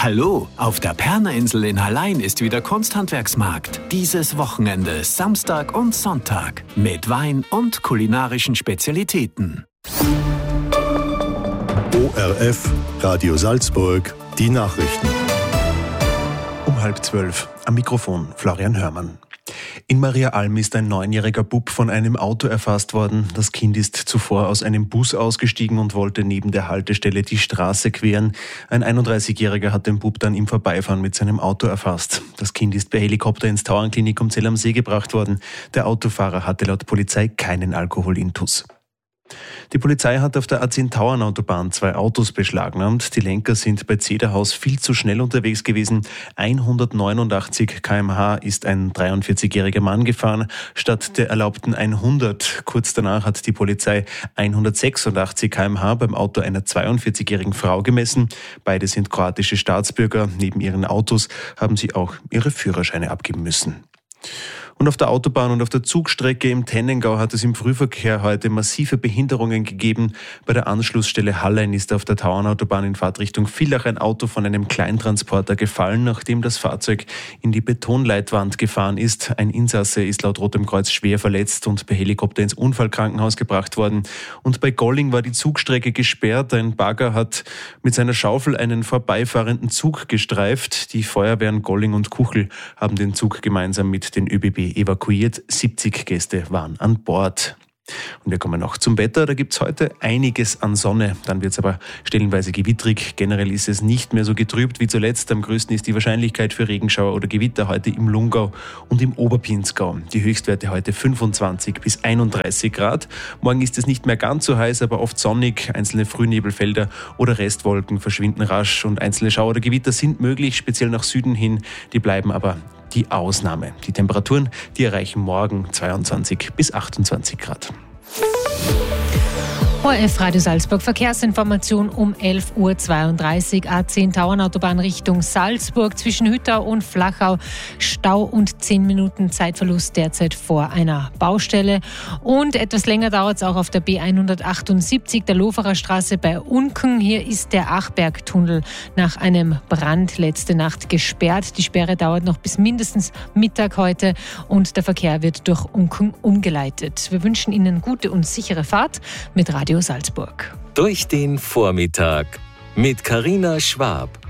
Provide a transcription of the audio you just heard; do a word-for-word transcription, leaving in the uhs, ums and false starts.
Hallo, auf der Pernerinsel in Hallein ist wieder Kunsthandwerksmarkt. Dieses Wochenende, Samstag und Sonntag. Mit Wein und kulinarischen Spezialitäten. O R F, Radio Salzburg, die Nachrichten. Um halb zwölf. Am Mikrofon Florian Hörmann. In Mariaalm ist ein neunjähriger Bub von einem Auto erfasst worden. Das Kind ist zuvor aus einem Bus ausgestiegen und wollte neben der Haltestelle die Straße queren. Ein einunddreißigjähriger hat den Bub dann im Vorbeifahren mit seinem Auto erfasst. Das Kind ist per Helikopter ins Tauernklinikum Zell am See gebracht worden. Der Autofahrer hatte laut Polizei keinen Alkoholintus. Die Polizei hat auf der A zehn Tauernautobahn zwei Autos beschlagnahmt. Die Lenker sind bei Zederhaus viel zu schnell unterwegs gewesen. hundertneunundachtzig Kilometer pro Stunde ist ein dreiundvierzigjähriger Mann gefahren, statt der erlaubten hundert. Kurz danach hat die Polizei hundertsechsundachtzig Kilometer pro Stunde beim Auto einer zweiundvierzigjährigen Frau gemessen. Beide sind kroatische Staatsbürger. Neben ihren Autos haben sie auch ihre Führerscheine abgeben müssen. Und auf der Autobahn und auf der Zugstrecke im Tennengau hat es im Frühverkehr heute massive Behinderungen gegeben. Bei der Anschlussstelle Hallein ist auf der Tauernautobahn in Fahrtrichtung Villach ein Auto von einem Kleintransporter gefallen, nachdem das Fahrzeug in die Betonleitwand gefahren ist. Ein Insasse ist laut Rotem Kreuz schwer verletzt und per Helikopter ins Unfallkrankenhaus gebracht worden. Und bei Golling war die Zugstrecke gesperrt. Ein Bagger hat mit seiner Schaufel einen vorbeifahrenden Zug gestreift. Die Feuerwehren Golling und Kuchel haben den Zug gemeinsam mit den ÖBB evakuiert. siebzig Gäste waren an Bord. Und wir kommen noch zum Wetter. Da gibt es heute einiges an Sonne. Dann wird es aber stellenweise gewittrig. Generell ist es nicht mehr so getrübt wie zuletzt. Am größten ist die Wahrscheinlichkeit für Regenschauer oder Gewitter heute im Lungau und im Oberpinsgau. Die Höchstwerte heute fünfundzwanzig bis einunddreißig Grad. Morgen ist es nicht mehr ganz so heiß, aber oft sonnig. Einzelne Frühnebelfelder oder Restwolken verschwinden rasch und einzelne Schauer oder Gewitter sind möglich, speziell nach Süden hin. Die bleiben aber die Ausnahme. Die Temperaturen, die erreichen morgen zweiundzwanzig bis achtundzwanzig Grad. O R F Radio Salzburg, Verkehrsinformation um elf Uhr zweiunddreißig, A zehn Tauernautobahn Richtung Salzburg zwischen Hüttau und Flachau. Stau und zehn Minuten Zeitverlust derzeit vor einer Baustelle. Und etwas länger dauert es auch auf der B hundertachtundsiebzig, der Loferer Straße bei Unken. Hier ist der Achbergtunnel nach einem Brand letzte Nacht gesperrt. Die Sperre dauert noch bis mindestens Mittag heute und der Verkehr wird durch Unken umgeleitet. Wir wünschen Ihnen gute und sichere Fahrt mit Radio Salzburg. Durch den Vormittag mit Carina Schwab.